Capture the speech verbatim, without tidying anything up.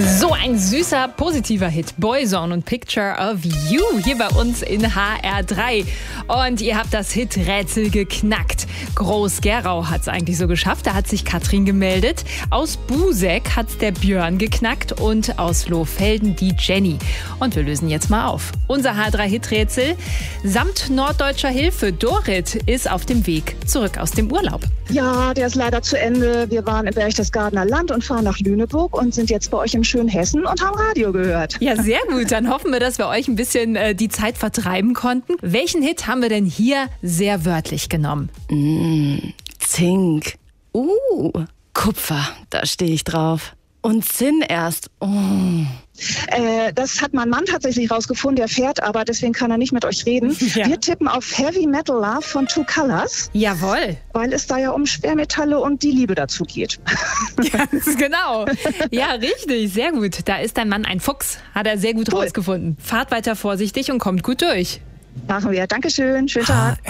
So ein süßer, positiver Hit. Boyzone und Picture of You hier bei uns in H R drei. Und ihr habt das Hit-Rätsel geknackt. Groß-Gerau hat es eigentlich so geschafft. Da hat sich Katrin gemeldet. Aus Buseck hat der Björn geknackt und aus Lohfelden die Jenny. Und wir lösen jetzt mal auf. Unser H R drei Hit-Rätsel samt norddeutscher Hilfe. Dorit ist auf dem Weg zurück aus dem Urlaub. Ja, der ist leider zu Ende. Wir waren im Berchtesgadener Land und fahren nach Lüneburg und sind jetzt bei euch im schönen Hessen und haben Radio gehört. Ja, sehr gut. Dann hoffen wir, dass wir euch ein bisschen äh, die Zeit vertreiben konnten. Welchen Hit haben wir denn hier sehr wörtlich genommen? Mm, Zink. Uh, Kupfer, da stehe ich drauf. Und Zinn erst. Oh. Äh, das hat mein Mann tatsächlich rausgefunden, der fährt aber, deswegen kann er nicht mit euch reden. Ja. Wir tippen auf Heavy Metal Love von Two Colors. Jawohl. Weil es da ja um Schwermetalle und die Liebe dazu geht. Ganz genau. Ja, richtig, sehr gut. Da ist dein Mann ein Fuchs, hat er sehr gut cool rausgefunden. Fahrt weiter vorsichtig und kommt gut durch. Machen wir. Dankeschön, schönen Tag.